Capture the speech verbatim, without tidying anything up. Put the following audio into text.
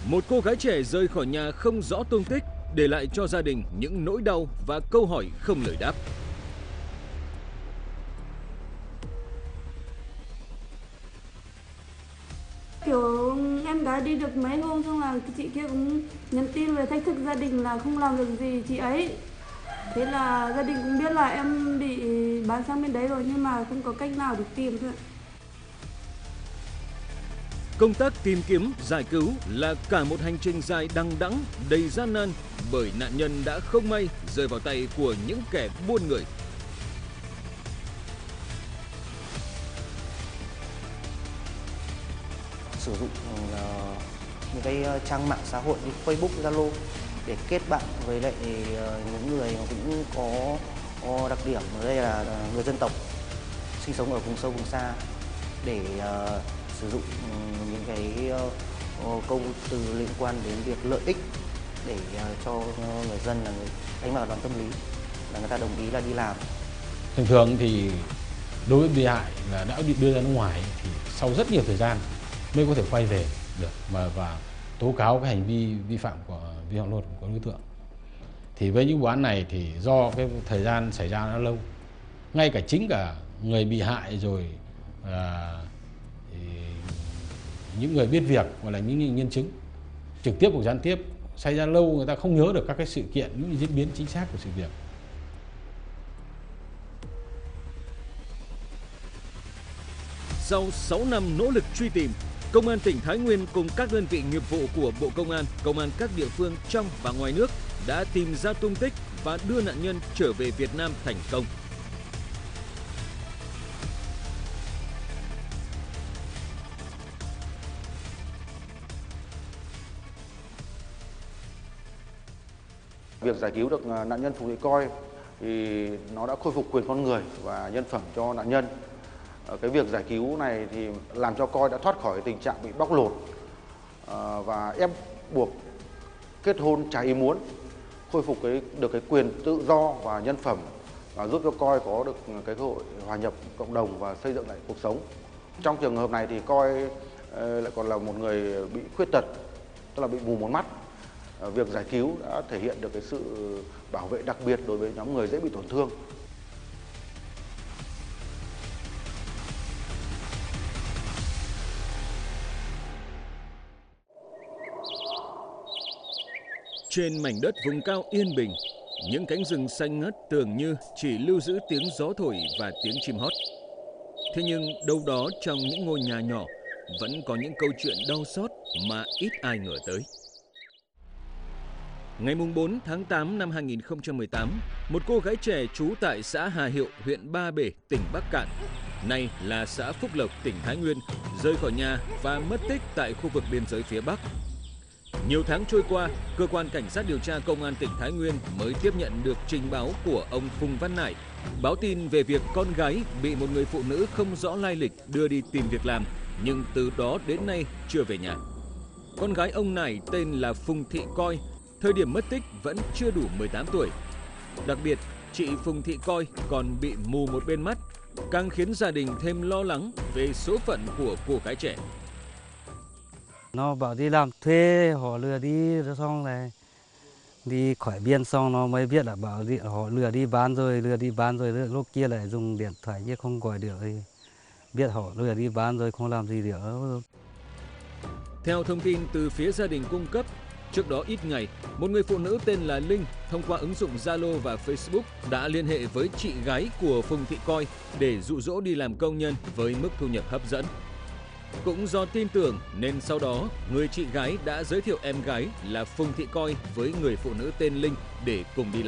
Một cô gái trẻ rời khỏi nhà không rõ tung tích, để lại cho gia đình những nỗi đau và câu hỏi không lời đáp. Kiểu em gái đi được mấy hôm xong là chị kia cũng nhắn tin về thách thức gia đình là không làm được gì chị ấy. Thế là gia đình cũng biết là em bị bán sang bên đấy rồi nhưng mà không có cách nào để tìm thôi. Công tác tìm kiếm, giải cứu là cả một hành trình dài đằng đẵng, đầy gian nan bởi nạn nhân đã không may rơi vào tay của những kẻ buôn người. Sử dụng uh, những cái trang mạng xã hội như Facebook, Zalo để kết bạn với lại uh, những người cũng có, có đặc điểm ở đây là người dân tộc sinh sống ở vùng sâu vùng xa để uh, sử dụng um, những cái uh, câu từ liên quan đến việc lợi ích để uh, cho người dân là người đánh vào đòn tâm lý là người ta đồng ý là đi làm. Thường thường thì đối với bị hại là đã bị đưa ra nước ngoài thì sau rất nhiều thời gian mới có thể quay về được mà và tố cáo cái hành vi vi phạm của vi phạm luật của đối tượng. Thì với những vụ án này thì do cái thời gian xảy ra nó lâu, ngay cả chính cả người bị hại rồi à, những người biết việc hoặc là những nhân chứng trực tiếp hoặc gián tiếp xảy ra lâu, người ta không nhớ được các cái sự kiện, những diễn biến chính xác của sự việc. Sau sáu năm nỗ lực truy tìm, Công an tỉnh Thái Nguyên cùng các đơn vị nghiệp vụ của Bộ Công an, công an các địa phương trong và ngoài nước đã tìm ra tung tích và đưa nạn nhân trở về Việt Nam thành công. Việc giải cứu được nạn nhân Phùng Thị Coi thì nó đã khôi phục quyền con người và nhân phẩm cho nạn nhân. Cái việc giải cứu này thì làm cho Coi đã thoát khỏi tình trạng bị bóc lột và ép buộc kết hôn trái ý muốn, khôi phục cái được cái quyền tự do và nhân phẩm và giúp cho Coi có được cái cơ hội hòa nhập cộng đồng và xây dựng lại cuộc sống. Trong trường hợp này thì Coi lại còn là một người bị khuyết tật, tức là bị mù một mắt. Việc giải cứu đã thể hiện được cái sự bảo vệ đặc biệt đối với nhóm người dễ bị tổn thương. Trên mảnh đất vùng cao yên bình, những cánh rừng xanh ngắt tưởng như chỉ lưu giữ tiếng gió thổi và tiếng chim hót. Thế nhưng đâu đó trong những ngôi nhà nhỏ vẫn có những câu chuyện đau xót mà ít ai ngờ tới. Ngày bốn tháng tám năm hai nghìn không trăm mười tám, một cô gái trẻ trú tại xã Hà Hiệu, huyện Ba Bể, tỉnh Bắc Kạn, nay là xã Phúc Lộc, tỉnh Thái Nguyên, rời khỏi nhà và mất tích tại khu vực biên giới phía Bắc. Nhiều tháng trôi qua, cơ quan cảnh sát điều tra công an tỉnh Thái Nguyên mới tiếp nhận được trình báo của ông Phùng Văn Nải, báo tin về việc con gái bị một người phụ nữ không rõ lai lịch đưa đi tìm việc làm, nhưng từ đó đến nay chưa về nhà. Con gái ông Nải tên là Phùng Thị Coi, thời điểm mất tích vẫn chưa đủ mười tám tuổi. Đặc biệt, chị Phùng Thị Coi còn bị mù một bên mắt, càng khiến gia đình thêm lo lắng về số phận của cô gái trẻ. Nó bảo đi làm thuê, họ lừa đi xong này, đi khỏi biên xong nó mới biết là bảo đi, họ lừa đi bán rồi, lừa đi bán rồi, lúc kia lại dùng điện thoại chứ không gọi được thì biết họ lừa đi bán rồi không làm gì được. Theo thông tin từ phía gia đình cung cấp, trước đó ít ngày, một người phụ nữ tên là Linh thông qua ứng dụng Zalo và Facebook đã liên hệ với chị gái của Phùng Thị Coi để dụ dỗ đi làm công nhân với mức thu nhập hấp dẫn. Cũng do tin tưởng nên sau đó người chị gái đã giới thiệu em gái là Phùng Thị Coi với người phụ nữ tên Linh để cùng đi làm.